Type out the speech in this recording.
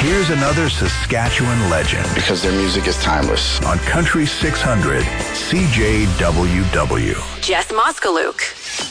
Here's another Saskatchewan legend. Because their music is timeless. On Country 600, CJWW. Jess Moskalook.